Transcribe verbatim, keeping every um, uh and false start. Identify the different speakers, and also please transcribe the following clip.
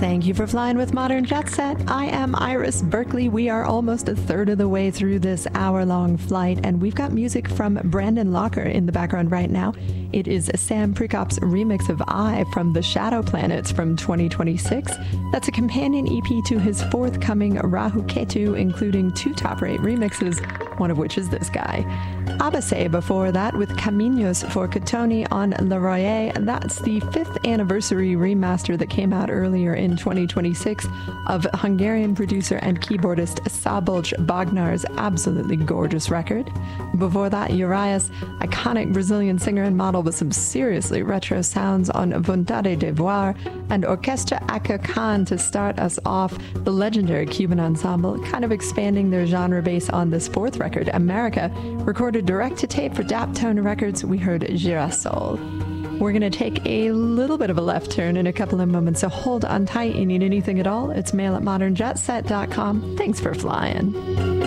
Speaker 1: Thank you for flying with Modern Jet Set. I am Iris Berkeley. We are almost a third of the way through this hour-long flight, and we've got music from Brandon Locker in the background right now. It is Sam Prekop's remix of I from The Shadow Planets from twenty twenty-six. That's a companion E P to his forthcoming Rahu Ketu, including two top-rate remixes, one of which is this guy. Abase before that with Caminos for Katoni on Le Royer. That's the fifth anniversary remaster that came out earlier in twenty twenty-six of Hungarian producer and keyboardist Szabolcs Bagnar's absolutely gorgeous record. Before that, Urias, iconic Brazilian singer and model with some seriously retro sounds on Vontade de Voir, and Orquestra Aka Khan to start us off, the legendary Cuban ensemble, kind of expanding their genre base on this fourth record, America, recorded direct to tape for Daptone Records. We heard Girasol. We're going to take a little bit of a left turn in a couple of moments, so hold on tight. You need anything at all? It's mail at modern jet set dot com. Thanks for flying.